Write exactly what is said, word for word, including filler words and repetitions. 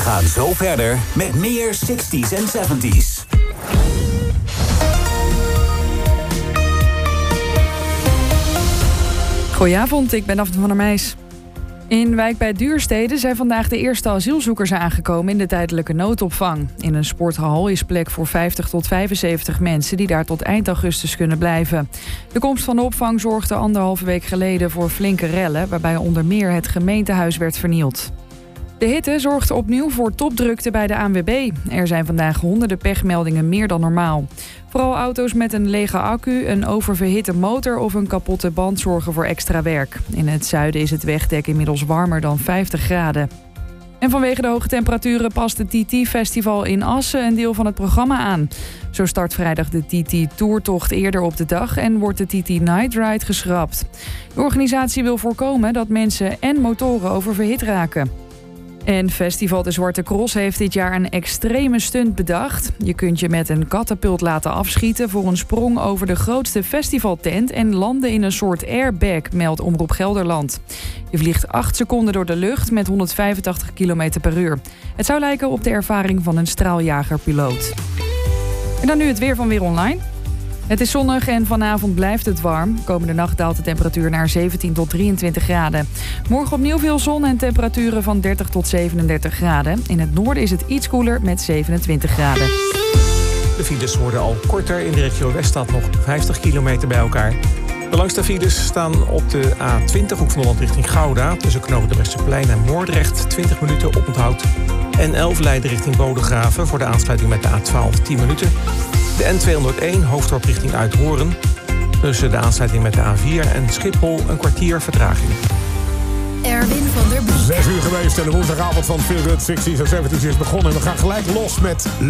gaan zo verder met meer zestig's en zeventig's. Goedenavond, ik ben Daphne van der Meijs. In Wijk bij Duurstede zijn vandaag de eerste asielzoekers aangekomen in de tijdelijke noodopvang. In een sporthal is plek voor vijftig tot vijfenzeventig mensen die daar tot eind augustus kunnen blijven. De komst van de opvang zorgde anderhalve week geleden voor flinke rellen, waarbij onder meer het gemeentehuis werd vernield. De hitte zorgt opnieuw voor topdrukte bij de A N W B. Er zijn vandaag honderden pechmeldingen meer dan normaal. Vooral auto's met een lege accu, een oververhitte motor of een kapotte band zorgen voor extra werk. In het zuiden is het wegdek inmiddels warmer dan vijftig graden. En vanwege de hoge temperaturen past het T T-festival in Assen een deel van het programma aan. Zo start vrijdag de T T-toertocht eerder op de dag en wordt de T T Night Ride geschrapt. De organisatie wil voorkomen dat mensen en motoren oververhit raken. En Festival de Zwarte Cross heeft dit jaar een extreme stunt bedacht. Je kunt je met een katapult laten afschieten voor een sprong over de grootste festivaltent en landen in een soort airbag, meldt Omroep Gelderland. Je vliegt acht seconden door de lucht met honderdvijfentachtig kilometer per uur. Het zou lijken op de ervaring van een straaljagerpiloot. En dan nu het weer van Weer Online. Het is zonnig en vanavond blijft het warm. Komende nacht daalt de temperatuur naar zeventien tot drieëntwintig graden. Morgen opnieuw veel zon en temperaturen van dertig tot zevenendertig graden. In het noorden is het iets koeler met zevenentwintig graden. De files worden al korter. In de regio Weststad nog vijftig kilometer bij elkaar. De langste files staan op de A twintig, Hoek van Holland richting Gouda. Tussen knopen de Westerplein en Moordrecht, twintig minuten oponthoud. N elf Leiden richting Bodegraven voor de aansluiting met de A twaalf, tien minuten. De N tweehonderdéén, Hoofddorp richting Uithoorn. Tussen de aansluiting met de A vier en Schiphol een kwartier vertraging. Erwin van der Broek. Zes uur geweest en de woensdagavond van Feel Good zestig's en zeventig's is begonnen. We gaan gelijk los met